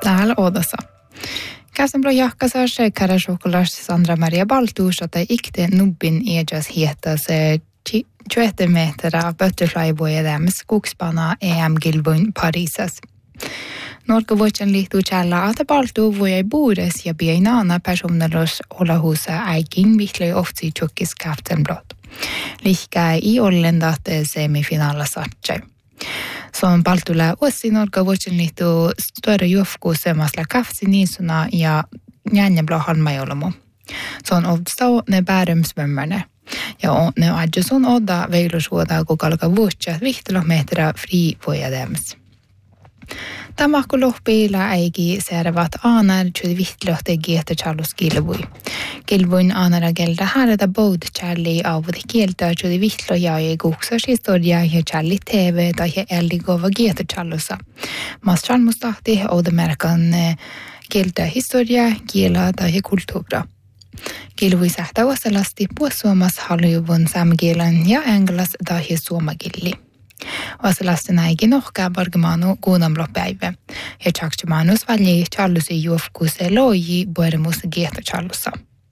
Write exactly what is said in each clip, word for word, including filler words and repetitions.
täällä odassa. Käsemblo jahkasa se karashokolas Sandra Maria Baltus, että ikte nubbin ejas hieta se tjuette meter butterflyboja dem skogspana E M-gilvun Parisas. Norge vuotsen liittuu källä, että Baltu voi bores ja bienana personeros olla husa äikin, mihlöi oftsi tjukkis kaftenblott. Lihkä i ollendat semifinala satse. Som Baltulla ossi Norge vuotsen liittuu större juofku semasla kaftsininsuna ja njänjäblå halmajolomo. Se on ovstau ne bärumsvömmerne. Ja ne adjus on odda veilusuoda kukalka vuotsia vihtolometra fri vojadems. Tämä kun lohpiilla äigi servat aanar tjudi vihtlohte gieta Charles Gilvui. Gilvuin aanara gelda härda bod Charlie avudi kieltä tjudi vihtloja ja guksas historia ja Charlie T V tai eldigova gieta Charlosa. Mas Chalmus tahti oudemerkan kieltä historia, kiela tai kulttuura. Gilvui sähtä osalasti puosuomas haljuvun saamikielan ja englas tai suomakilli. Osalasti näikin ohkaa borgamanu kuunamlopäivä. Ja tjaksemanus valji Charlusi juofkuse loji boeremus gieta Charlusa.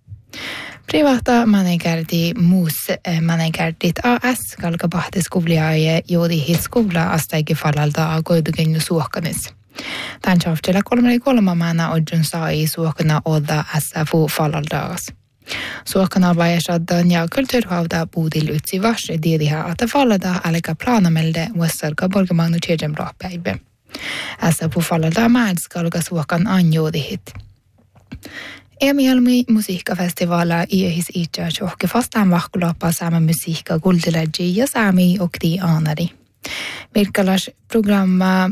Privata manegardi muus manegardit A S kalka bahti skovliaaje joodi hit skovla astaigi falalda goidugennu suokanis. Tämän tjavtila kolmari kolma maana odjun sai suokana odda S F U falaldaas. Suokana vajasaddan ja kulturhavda puudil utsi varse diediha että falada alika planamelde vuossarka borgamagnu tjedjem lohpäivä. S F U falalda määdskalka suokan anjoodihit. Emialmi musiikkafestivaala iehis itse johke fastaan vahkuloppa saama musiikka kultilaji ja saami okti aanari. Virkalas programma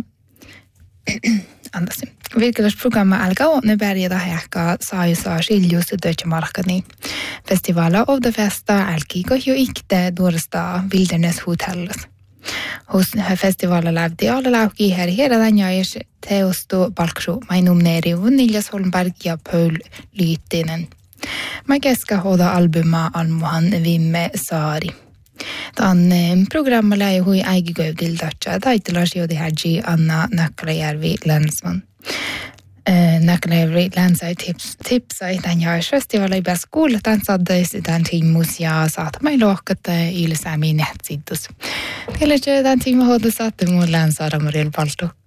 Antasin. Virkkelusprogramma alkaa ne pärjätä ehkä saajussa skiljus Deutsche-markani. Festivaala of the festa alkiko jo ikte duorsta Wilderness Hotels. Hos festivaala lävdi alla lauki här hela den järs teosto balksu mainumneri Niljas Holmberg ja Paul Lytinen. Mä keska hoda albuma almuhan Vimme Saari. Tämän programmalla ei hui äigigövdildatsa taitelas jodi hädji Anna Näkkäläjärvi Länsman. Näkkäläjärvi Länsai tips, tipsai tämän järsfestivaali bäst kuulla tämän saddais tämän tiimus ja saatamai lohkata ilsäämiin nähtsittus. Teille tämän tiimu hoidu saatte muun Länsaara Muriel Baltu.